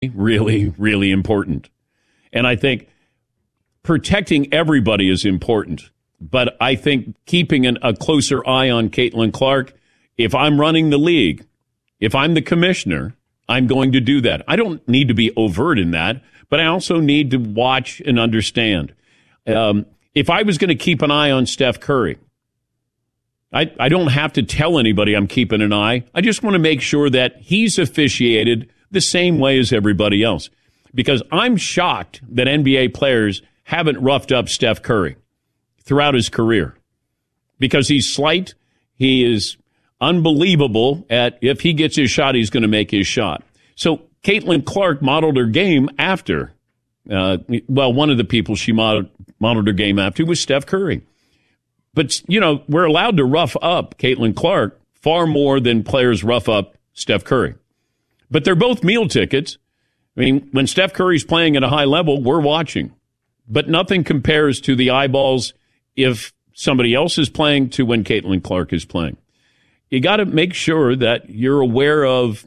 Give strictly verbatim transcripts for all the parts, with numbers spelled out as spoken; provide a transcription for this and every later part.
really, really important. And I think protecting everybody is important. But I think keeping an, a closer eye on Caitlin Clark, if I'm running the league, if I'm the commissioner, I'm going to do that. I don't need to be overt in that, but I also need to watch and understand. Um, if I was going to keep an eye on Steph Curry, I, I don't have to tell anybody I'm keeping an eye. I just want to make sure that he's officiated the same way as everybody else. Because I'm shocked that N B A players haven't roughed up Steph Curry throughout his career. Because he's slight, he is unbelievable at if he gets his shot, he's going to make his shot. So Caitlin Clark modeled her game after, uh, well, one of the people she modeled, modeled her game after was Steph Curry. But, you know, we're allowed to rough up Caitlin Clark far more than players rough up Steph Curry. But they're both meal tickets. I mean, when Steph Curry's playing at a high level, we're watching. But nothing compares to the eyeballs if somebody else is playing to when Caitlin Clark is playing. You got to make sure that you're aware of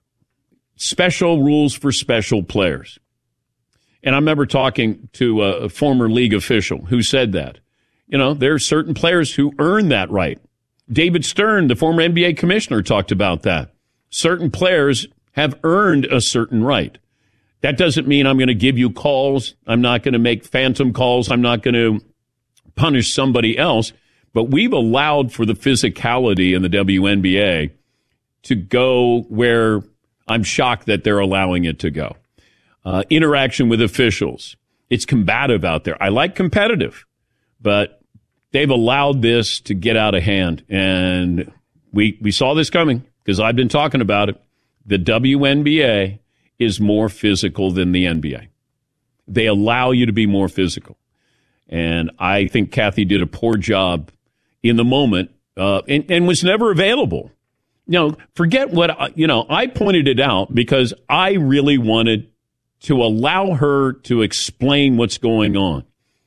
special rules for special players. And I remember talking to a former league official who said that. You know, there are certain players who earn that right. David Stern, the former N B A commissioner, talked about that. Certain players have earned a certain right. That doesn't mean I'm going to give you calls. I'm not going to make phantom calls. I'm not going to punish somebody else. But we've allowed for the physicality in the W N B A to go where I'm shocked that they're allowing it to go. Uh, interaction with officials. It's combative out there. I like competitive, but they've allowed this to get out of hand. And we we saw this coming because I've been talking about it. The W N B A is more physical than the N B A. They allow you to be more physical. And I think Kathy did a poor job in the moment uh, and, and was never available. You know, forget what, I, you know, I pointed it out because I really wanted to allow her to explain what's going on.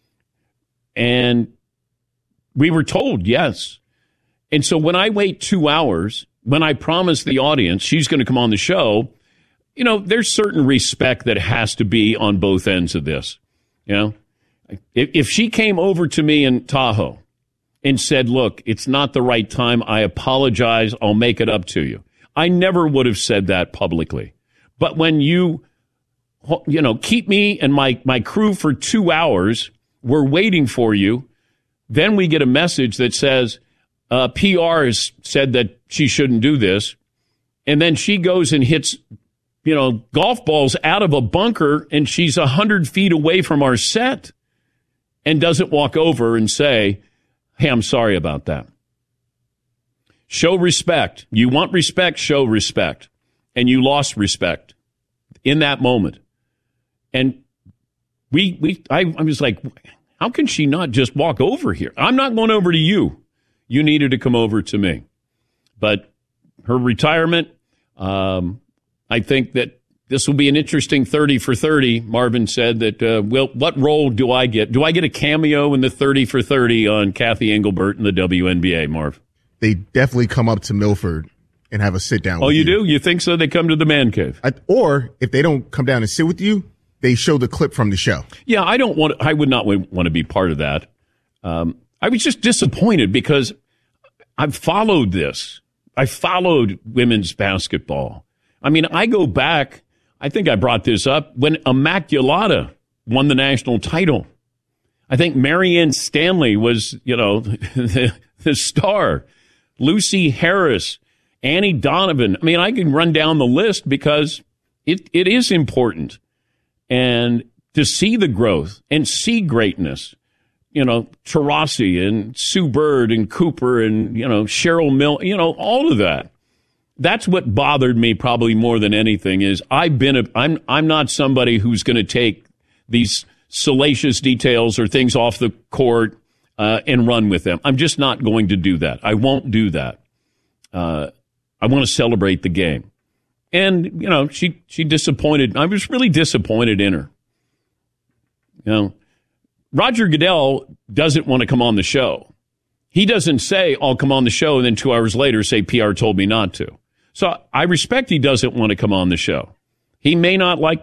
And we were told, yes. And so when I wait two hours, when I promise the audience she's going to come on the show, you know, there's certain respect that has to be on both ends of this. You know, if, if she came over to me in Tahoe and said, look, it's not the right time. I apologize. I'll make it up to you. I never would have said that publicly. But when you, you know, keep me and my, my crew for two hours, we're waiting for you. Then we get a message that says uh, P R has said that she shouldn't do this. And then she goes and hits, you know, golf balls out of a bunker and she's one hundred feet away from our set and doesn't walk over and say, hey, I'm sorry about that. Show respect. You want respect, show respect. And you lost respect in that moment. And we, we, I, I was like, how can she not just walk over here? I'm not going over to you. You needed to come over to me. But her retirement, um, I think that this will be an interesting thirty for thirty. Marvin said that, uh, well, what role do I get? Do I get a cameo in the thirty for thirty on Kathy Engelbert in the W N B A, Marv? They definitely come up to Milford and have a sit down oh, with you. Oh, you do? You think so? They come to the man cave? I, or if they don't come down and sit with you, they show the clip from the show. Yeah, I don't want. I would not want to be part of that. Um, I was just disappointed because I've followed this. I followed women's basketball. I mean, I go back. I think I brought this up when Immaculata won the national title. I think Marianne Stanley was, you know, the, the star. Lucy Harris, Annie Donovan. I mean, I can run down the list because it, it is important. And to see the growth and see greatness, you know, Taurasi and Sue Bird and Cooper and, you know, Cheryl Mill, you know, all of that. That's what bothered me probably more than anything is I've been, a, I'm, I'm not somebody who's going to take these salacious details or things off the court uh, and run with them. I'm just not going to do that. I won't do that. Uh, I want to celebrate the game. And, you know, she, she disappointed. I was really disappointed in her. You know, Roger Goodell doesn't want to come on the show. He doesn't say, I'll come on the show, and then two hours later say P R told me not to. So I respect he doesn't want to come on the show. He may not like